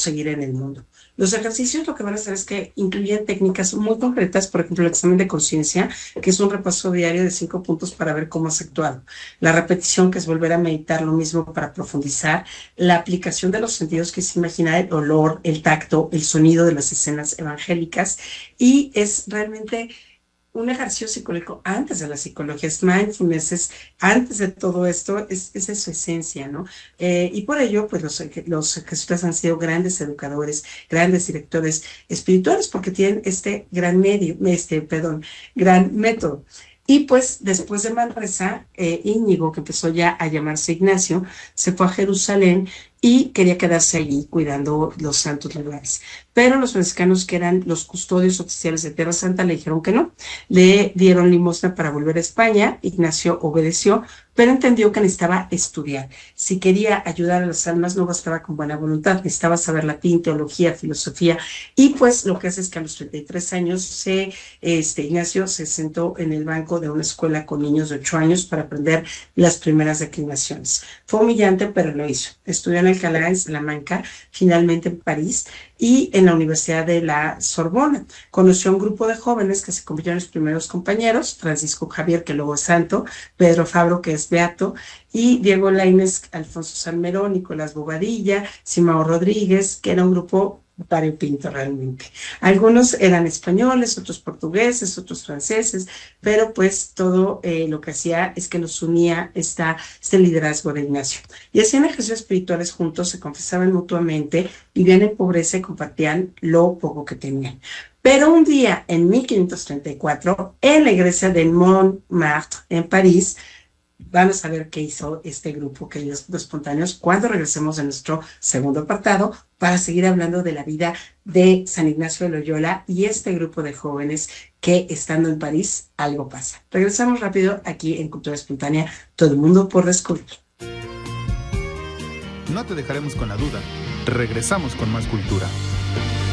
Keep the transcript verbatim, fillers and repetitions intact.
seguir en el mundo. Los ejercicios lo que van a hacer es que incluyen técnicas muy concretas, por ejemplo, el examen de conciencia, que es un repaso diario de cinco puntos para ver cómo has actuado. La repetición, que es volver a meditar lo mismo para profundizar. La aplicación de los sentidos, que es imaginar el olor, el tacto, el sonido de las escenas evangélicas. Y es realmente un ejercicio psicológico antes de la psicología, es mindfulness, es antes de todo esto, es, es su esencia, ¿no? Eh, y por ello, pues los, los jesuitas han sido grandes educadores, grandes directores espirituales, porque tienen este gran medio, este, perdón, gran método. Y pues después de Manresa, eh, Íñigo, que empezó ya a llamarse Ignacio, se fue a Jerusalén y quería quedarse allí cuidando los santos lugares. Pero los franciscanos, que eran los custodios oficiales de Tierra Santa, le dijeron que no. Le dieron limosna para volver a España. Ignacio obedeció, pero entendió que necesitaba estudiar. Si quería ayudar a las almas, no bastaba con buena voluntad, necesitaba saber latín, teología, filosofía. Y pues lo que hace es que a los treinta y tres años, se, este, Ignacio se sentó en el banco de una escuela con niños de ocho años para aprender las primeras declinaciones. Fue humillante, pero lo hizo. Estudió en Alcalá, en Salamanca, finalmente en París y en la Universidad de la Sorbona. Conoció a un grupo de jóvenes que se convirtieron en los primeros compañeros: Francisco Javier, que luego es santo; Pedro Fabro, que es beato; y Diego Lainez, Alfonso Salmerón, Nicolás Bobadilla, Simao Rodríguez, que era un grupo variopinto realmente. Algunos eran españoles, otros portugueses, otros franceses, pero pues todo eh, lo que hacía es que los unía esta, este liderazgo de Ignacio. Y hacían ejercicios espirituales juntos, se confesaban mutuamente, vivían en pobreza y compartían lo poco que tenían. Pero un día, en mil quinientos treinta y cuatro, en la iglesia de Montmartre, en París, vamos a ver qué hizo este grupo, queridos espontáneos, cuando regresemos a nuestro segundo apartado, para seguir hablando de la vida de San Ignacio de Loyola y este grupo de jóvenes que, estando en París, algo pasa. Regresamos rápido aquí en Cultura Espontánea, todo el mundo por descubrir. No te dejaremos con la duda. Regresamos con más cultura.